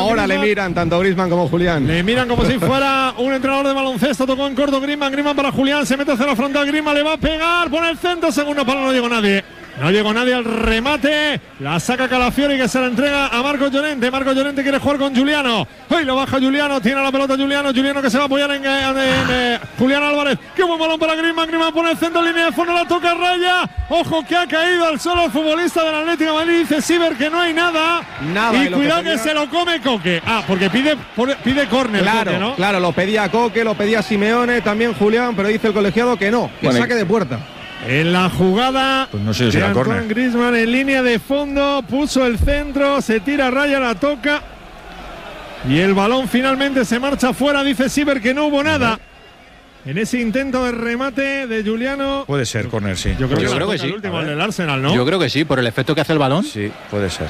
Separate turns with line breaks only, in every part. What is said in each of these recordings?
Ahora le miran tanto Griezmann como Julián.
Le miran como si fuera un entrenador de baloncesto. Tocó en corto Griezmann para Julián. Se mete hacia la frontal. Griezmann le va a pegar. Pone el centro. Segundo palo. No llegó nadie. No llegó nadie al remate. La saca Calafiori, que se la entrega a Marcos Llorente. Marcos Llorente quiere jugar con Giuliano. Hoy lo baja Giuliano. Tiene la pelota Giuliano. Giuliano que se va a apoyar en Julián Álvarez. Qué buen balón para Griezmann. Griezmann pone el centro, línea de fondo, la toca Raya. Ojo que ha caído al suelo el futbolista del Atlético de Madrid. Dice Siver que no hay nada. Y cuidado que se lo come Coque. Porque pide córner.
Claro,
Coque, ¿no?
Claro, lo pedía Coque, lo pedía Simeone, también Julián, pero dice el colegiado que no, que saque de puerta.
En la jugada,
pues no sé si era córner.
Griezmann en línea de fondo, puso el centro, se tira Raya, la toca y el balón finalmente se marcha fuera. Dice Siver que no hubo nada en ese intento de remate de Giuliano.
Puede ser córner, sí.
Yo creo
que sí.
El último del Arsenal, ¿no?
Yo creo que sí, por el efecto que hace el balón.
Sí, puede ser.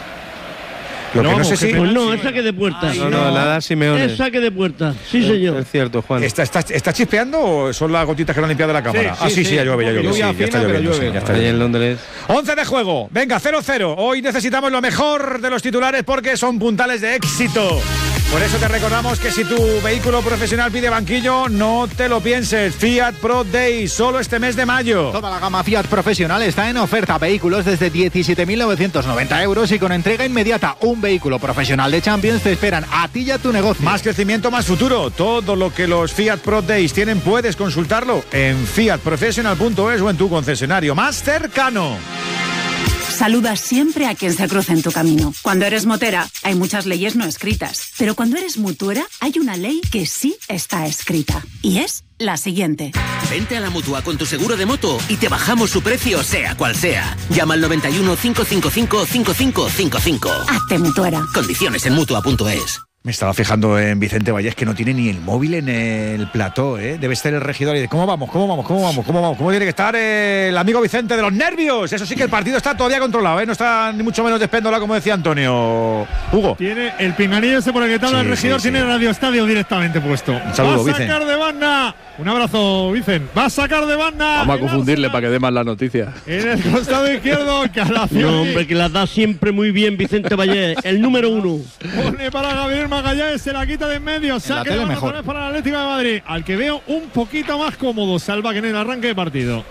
Lo que no sé si. Pues no, es saque de puerta.
No, la da Simeone.
Es saque de puerta. Sí, señor.
Es cierto, Juan.
¿Está chispeando o son las gotitas que lo han limpiado de la cámara?
Sí,
ya llueve. Sí, ya está lloviendo. Sí, ya está
Ahí en Londres.
11 de juego. Venga, 0-0. Hoy necesitamos lo mejor de los titulares porque son puntales de éxito. Por eso te recordamos que si tu vehículo profesional pide banquillo, no te lo pienses. Fiat Pro Day, solo este mes de mayo.
Toda la gama Fiat profesional está en oferta. Vehículos desde 17.990 euros y con entrega inmediata. Un vehículo profesional de Champions te esperan a ti y a tu negocio.
Más crecimiento, más futuro. Todo lo que los Fiat Pro Days tienen puedes consultarlo en fiatprofessional.es o en tu concesionario más cercano.
Saluda siempre a quien se cruce en tu camino. Cuando eres motera, hay muchas leyes no escritas. Pero cuando eres mutuera, hay una ley que sí está escrita. Y es la siguiente.
Vente a la Mutua con tu seguro de moto y te bajamos su precio, sea cual sea. Llama al 91 555 5555.
Hazte mutuera.
Condiciones en Mutua.es.
Me estaba fijando en Vicente Vallés, que no tiene ni el móvil en el plató, ¿eh? Debe estar el regidor y de ¿cómo vamos? ¿Cómo tiene que estar el amigo Vicente de los nervios? Eso sí que el partido está todavía controlado, ¿eh? No está ni mucho menos despéndola, como decía Antonio. Hugo.
Tiene el pinganillo ese por el que habla el regidor, tiene Radio Estadio directamente puesto.
Un saludo,
va a sacar de banda. Un abrazo, Vicente. Va a sacar de banda.
Vamos a confundirle para que dé más la noticia.
En el costado izquierdo, Calafiori.
No, hombre, que la da siempre muy bien Vicente Vallés, el número 1.
Pone para Gabriel Magallanes, se la quita de en medio. Saque de mejor para el Atlético de Madrid. Al que veo un poquito más cómodo, Salva, que en el arranque de partido.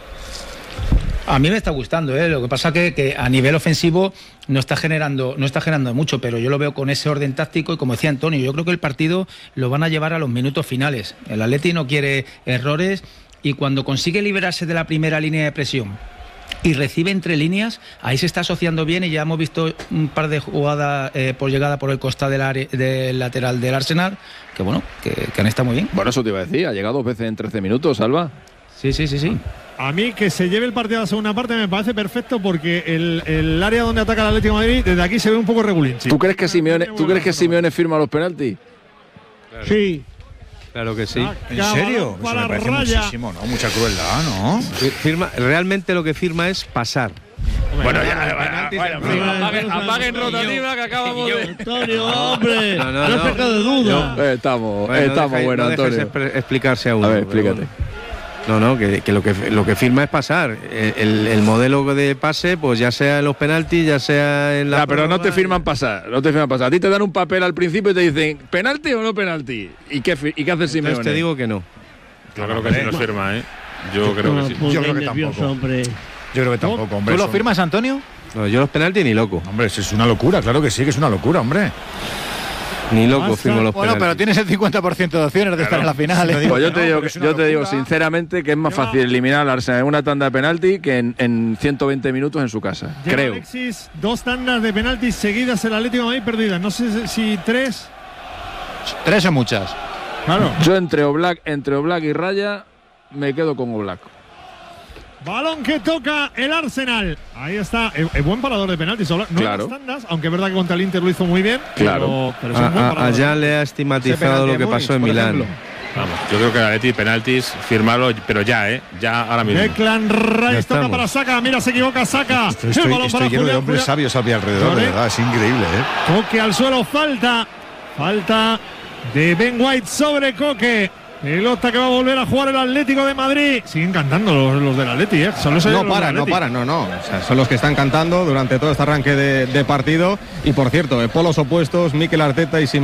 A mí me está gustando, lo que pasa que a nivel ofensivo no está generando mucho, pero yo lo veo con ese orden táctico y como decía Antonio, yo creo que el partido lo van a llevar a los minutos finales. El Atleti no quiere errores y cuando consigue liberarse de la primera línea de presión y recibe entre líneas, ahí se está asociando bien y ya hemos visto un par de jugadas por llegada por el costado del lateral del Arsenal, que bueno, que han estado muy bien.
Bueno, eso te iba a decir, ha llegado 2 veces en 13 minutos, Salva.
Sí.
A mí que se lleve el partido a la segunda parte me parece perfecto porque el área donde ataca el Atlético de Madrid desde aquí se ve un poco regulinchi.
¿Tú crees que Simeone firma los penaltis?
Claro. Sí.
Claro que sí.
¿En serio? Eso me parece muchísimo, ¿no? Mucha crueldad, ¿no?
Realmente lo que firma es pasar.
Bueno, ya.
Apaguen rotativa que acabamos de.
Antonio, hombre. No saca de duda.
Estamos bueno, Antonio.
Explicarse a uno.
A ver, explícate.
Que lo que firma es pasar. El modelo de pase, pues ya sea en los penaltis, ya sea en la.
Pero no te firman pasar. A ti te dan un papel al principio y te dicen, ¿penalti o no penalti? ¿Y qué haces Simeone?
Entonces te digo que no.
Yo creo que sí nos firma, ¿eh? Yo creo que sí.
Yo creo que tampoco.
Hombre.
Yo creo que tampoco, hombre.
¿Tú lo firmas, Antonio?
No, yo los penaltis ni loco.
Hombre, eso es una locura, claro que sí, que es una locura, hombre.
Ni loco firmo los penaltis.
Bueno, pero tienes el 50% de opciones de estar en la final.
Pues yo te digo sinceramente que es más fácil eliminar al Arsenal en una tanda de penalti que en 120 minutos en su casa. Creo.
Alexis, 2 tandas de penaltis seguidas el Atlético de Madrid perdidas. No sé si 3.
3 son muchas.
Claro.
Yo entre Oblak y Raya me quedo con Oblak.
Balón que toca el Arsenal. Ahí está. El buen parador de penaltis. No
claro.
Hay tandas, aunque es verdad que contra el Inter lo hizo muy bien.
Claro.
Pero es un buen parador.
Allá le ha estigmatizado lo que pasó en Milán.
Vamos, yo creo que el Atleti penaltis firmarlo, pero ya ahora mismo.
Declan Rice toca para Saka. Mira, se equivoca Saka.
Estoy lleno de hombres sabios a mi alrededor, de verdad, es increíble,
Coque al suelo, falta de Ben White sobre Coque. Pelota que va a volver a jugar el Atlético de Madrid. Siguen cantando los del Atleti,
No paran. O sea, son los que están cantando durante todo este arranque de partido. Y por cierto, polos opuestos, Mikel Arteta y Simeone.